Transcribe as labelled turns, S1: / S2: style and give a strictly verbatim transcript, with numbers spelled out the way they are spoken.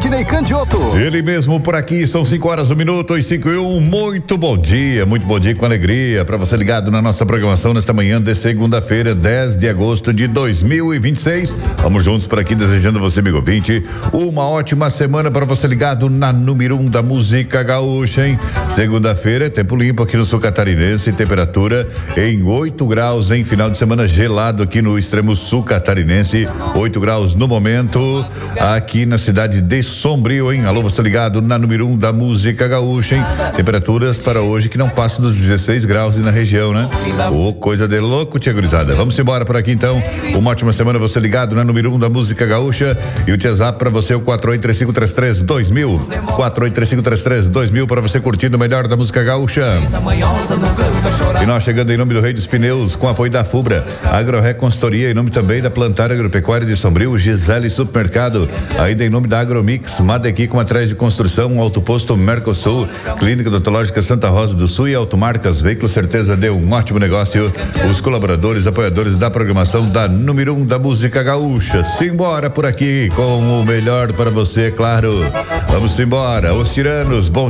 S1: Sidney Candioto.
S2: Ele mesmo por aqui, são cinco horas, um minuto e cinco e um. Muito bom dia, muito bom dia com alegria para você ligado na nossa programação nesta manhã de segunda-feira, dez de agosto de dois mil e vinte e seis. Vamos juntos por aqui desejando você, amigo ouvinte, uma ótima semana para você ligado na número um da música gaúcha, hein? Segunda-feira, tempo limpo aqui no sul catarinense, temperatura em oito graus em final de semana gelado aqui no extremo sul catarinense, oito graus no momento aqui na cidade de Sombrio, hein? Alô, você ligado na número um da música gaúcha, hein? Temperaturas para hoje que não passam dos dezesseis graus na região, né? Ô, oh, coisa de louco, tia gurizada. Vamos embora por aqui então. Uma ótima semana, você ligado na número um da música gaúcha. E o WhatsApp para você, o quatro oito três cinco três três dois mil. quatro oito três cinco três três dois mil para você curtindo o melhor da música gaúcha. E nós chegando em nome do Rei dos Pneus, com apoio da Fubra, Agroré Consultoria, em nome também da Plantar Agropecuária de Sombrio, Gisele Supermercado, ainda em nome da Agromix, Madequi com atrás de construção, Autoposto Mercosul, Clínica Odontológica Santa Rosa do Sul e Automarcas Veículos, certeza deu um ótimo negócio. Os colaboradores, apoiadores da programação da número um da música gaúcha. Simbora por aqui com o melhor para você, claro. Vamos embora, os tiranos, bom